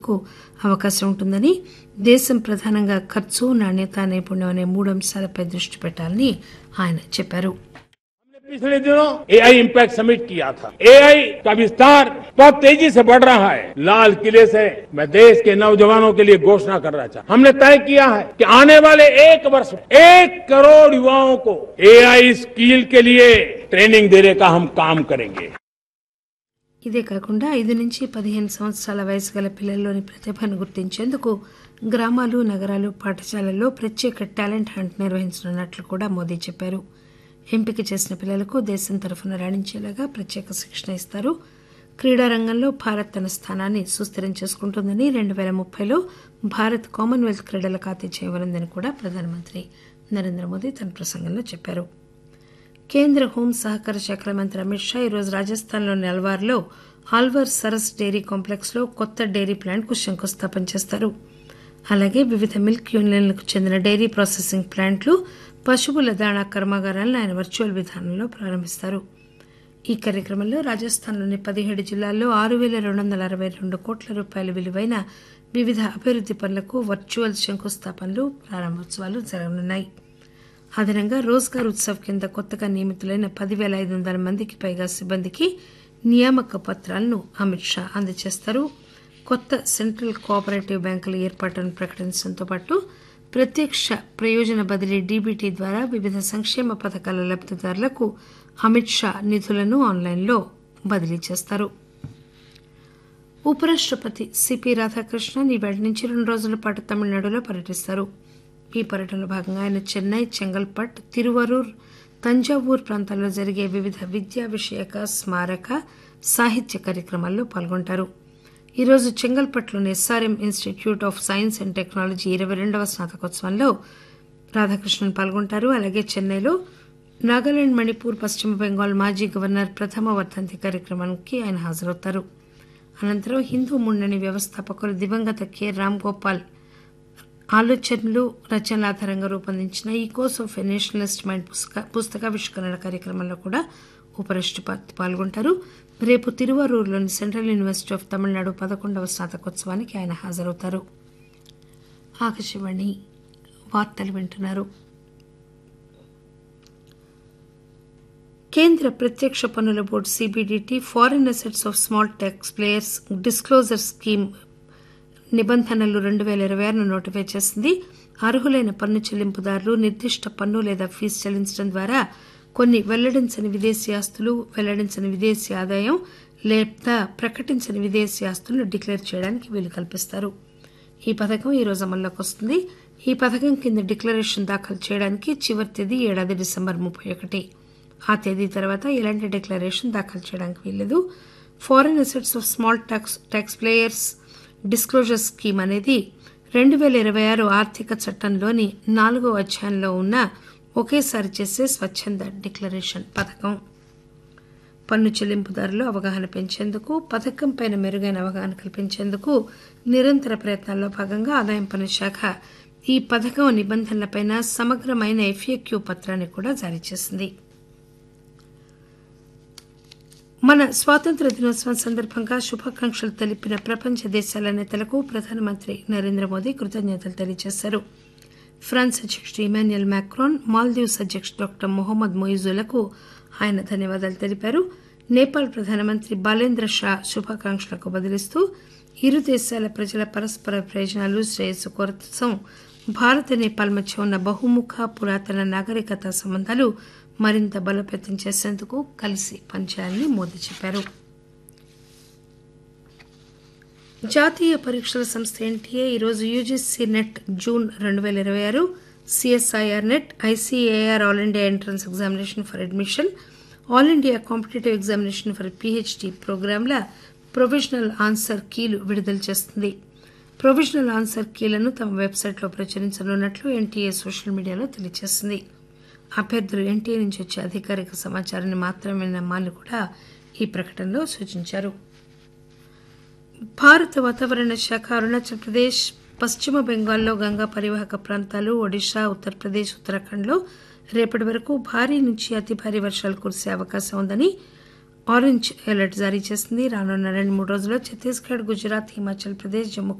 కు అవకాశం ఉంటుందని, దేశం ప్రధానంగా ఖర్చు, నాణ్యత, నైపుణ్యం అనే 3 అంశాలపై దృష్టి పెట్టాలని ఆయన చెప్పారు. पिछले दिनों एआई इम्पैक्ट समिट किया था। एआई का विस्तार बहुत तेजी से बढ़ रहा है। लाल किले से मैं देश के नौजवानों के लिए घोषणा करना चाहता। हमने तय किया है कि आने वाले 1 वर्ष में 1 करोड़ युवाओं को एआई स्किल के लिए ट्रेनिंग देने का हम काम करेंगे। ఇదే కాకుండా 5 నుంచి 15 సంవత్సరాల వయసు గల పిల్లల్లోని ప్రతిభను గుర్తించేందుకు గ్రామాలు, నగరాలు, పాఠశాలల్లో ప్రత్యేక టాలెంట్ హంట్ నిర్వహించనున్నట్లు కూడా మోదీ చెప్పారు. ఎంపిక చేసిన పిల్లలకు దేశం తరఫున రాణించేలాగా ప్రత్యేక శిక్షణ ఇస్తారు. క్రీడా రంగంలో భారత్ తన స్థానాన్ని సుస్థిరం చేసుకుంటుందని, 2030లో భారత్ కామన్వెల్త్ క్రీడలకు ఆతిథ్యం ఇవ్వనుందని కూడా ప్రధానమంత్రి నరేంద్ర మోదీ తన ప్రసంగంలో చెప్పారు. కేంద్ర హోం సహకార శాఖల మంత్రి అమిత్ షా ఈరోజు రాజస్థాన్లోని అల్వార్లో ఆల్వార్ సరస్ డైరీ కాంప్లెక్స్లో కొత్త డైరీ ప్లాంట్కు శంకుస్థాపన చేస్తారు. అలాగే వివిధ మిల్క్ యూనియన్లకు చెందిన డైరీ ప్రాసెసింగ్ ప్లాంట్లు, పశువుల దాణా కర్మాగారాలను ఆయన వర్చువల్ విధానంలో ప్రారంభిస్తారు. ఈ కార్యక్రమంలో రాజస్థాన్లోని 17 జిల్లాల్లో 6,262 కోట్ల రూపాయల విలువైన వివిధ అభివృద్ది పనులకు వర్చువల్ శంకుస్థాపనలు, ప్రారంభోత్సవాలు జరగనున్నాయి. అదనంగా రోజ్గార్ ఉత్సవ్ కింద కొత్తగా నియమితులైన 10,500 మందికి పైగా సిబ్బందికి నియామక పత్రాలను అమిత్ షా అందజేస్తారు. కొత్త సెంట్రల్ కోఆపరేటివ్ బ్యాంకుల ఏర్పాటును ప్రకటించడంతో పాటు ప్రత్యక్ష ప్రయోజన బదిలీ డీబీటీ ద్వారా వివిధ సంక్షేమ పథకాల లబ్దిదారులకు అమిత్ షా నిధులను ఆన్లైన్లో బదిలీ చేస్తారు. ఉపరాష్టపతి సిపి రాధాకృష్ణన్ ఈవేళ నుంచి 2 రోజుల పాటు తమిళనాడులో పర్యటిస్తారు. ఈ పర్యటనలో భాగంగా ఆయన చెన్నై, చెంగల్పట్, తిరువరూర్, తంజావూర్ ప్రాంతాల్లో జరిగే వివిధ విద్యా విషయక, స్మారక, సాహిత్య కార్యక్రమాల్లో పాల్గొంటారు. ఈరోజు చెంగల్పట్లోని SRM institute of science and technology 22వ స్నాతకోత్సవంలో Radhakrishnan పాల్గొంటారు. అలాగే చెన్నైలో నాగాలాండ్, మణిపూర్, పశ్చిమ బెంగాల్ మాజీ గవర్నర్ ప్రథమ వర్ధంతి కార్యక్రమానికి ఆయన హాజరవుతారు. అనంతరం హిందూ మున్నణి వ్యవస్థాపకులు దివంగత కె రామ్ గోపాల్ ఆలోచనలు, రచనల ఆధారంగా రూపొందించిన ఈకోస్ ఆఫ్ ఎ నేషనలిస్ట్ మైండ్ పుస్తకావిష్కరణ కార్యక్రమంలో కూడా ఉపరాష్టపతి పాల్గొంటారు. రేపు తిరువరూరులోని సెంట్రల్ యూనివర్సిటీ ఆఫ్ తమిళనాడు 11వ స్నాతకోత్సవానికి ఆయన హాజరవుతారు. ఆకాశవాణి వార్తలు వింటున్నారు. కేంద్ర ప్రత్యక్ష పన్నుల board CBDT foreign assets of small tax players disclosure scheme నిబంధనలు 2026ను నోటిఫై చేసింది. అర్హులైన పన్ను చెల్లింపుదారులు నిర్దిష్ట పన్ను లేదా ఫీజు చెల్లించడం ద్వారా కొన్ని వెల్లడించని విదేశీ ఆస్తులు, వెల్లడించని విదేశీ ఆదాయం లేదా ప్రకటించని విదేశీ ఆస్తులను డిక్లేర్ చేయడానికి వీలు కల్పిస్తారు. ఈ పథకం ఈ రోజు అమల్లోకి వస్తుంది. ఈ పథకం కింద డిక్లరేషన్ దాఖలు చేయడానికి చివరి తేదీ ఏడాది డిసెంబర్ 31. ఆ తేదీ తర్వాత ఎలాంటి డిక్లరేషన్ దాఖలు చేయడానికి వీల్లేదు. Foreign assets of small tax players disclosure scheme అనేది 2026 ఆర్థిక చట్టంలోని 4వ అధ్యాయంలో ఉన్న ఒకేసారి చేసే స్వచ్ఛంద డిక్లరేషన్ పథకం. పన్ను చెల్లింపుదారులు అవగాహన పెంచేందుకు, పథకంపై మెరుగైన అవగాహన కల్పించేందుకు నిరంతర ప్రయత్నాల్లో భాగంగా ఆదాయం పన్ను శాఖ ఈ పథకం నిబంధనలపై సమగ్రమైన ఎఫ్ఏక్యూ పత్రాన్ని కూడా జారీ చేసింది. మన స్వాతంత్ర దినోత్సవం సందర్భంగా శుభాకాంక్షలు తెలిపిన ప్రపంచ దేశాల నేతలకు ప్రధానమంత్రి నరేంద్ర మోదీ కృతజ్ఞతలు తెలియజేశారు. ఫ్రాన్స్ అధ్యక్షుడు ఇమాన్యుయల్ మ్యాక్రాన్, మాల్దీవ్స్ అధ్యక్షుడు డాక్టర్ మొహమ్మద్ మొయిజులకు ఆయన ధన్యవాదాలు తెలిపారు. నేపాల్ ప్రధానమంత్రి బాలేంద్ర షా శుభాకాంక్షలకు బదిలిస్తూ ఇరు దేశాల ప్రజల పరస్పర ప్రయోజనాలు, శ్రేయస్సు కోసం భారత్, నేపాల్ మధ్య ఉన్న బహుముఖ పురాతన నాగరికత సంబంధాలు మరింత బలోపేతం చేసేందుకు కలిసి పనిచేయాలని మోదీ చెప్పారు. జాతీయ పరీక్షల సంస్థ ఎన్టీఏ ఈరోజు UGC net June 2026, CSIR net, ICAR all India entrance examination for admission, all India competitive examination for PhD ప్రోగ్రాంల provisional answer కీలు విడుదల చేస్తుంది. ప్రొవిజనల్ ఆన్సర్ కీలను తమ వెబ్సైట్లో ప్రచురించనున్నట్లు ఎన్టీఏ సోషల్ మీడియాలో తెలియజేసింది. అభ్యర్థులు ఎన్టీఏ నుంచి వచ్చే అధికారిక సమాచారాన్ని మాత్రమే నమ్మాలని కూడా ఈ ప్రకటనలో సూచించారు. భారత వాతావరణ శాఖ అరుణాచల్ ప్రదేశ్, పశ్చిమ బెంగాల్లో గంగా పరివాహక ప్రాంతాలు, ఒడిశా, ఉత్తరప్రదేశ్, ఉత్తరాఖండ్లో రేపటి వరకు భారీ నుంచి అతి భారీ వర్షాలు కురిసే అవకాశం ఉందని ఆరెంజ్ అలర్ట్ జారీ చేసింది. రానున్న 2-3 రోజుల్లో ఛత్తీస్గఢ్, గుజరాత్, హిమాచల్ ప్రదేశ్, జమ్మూ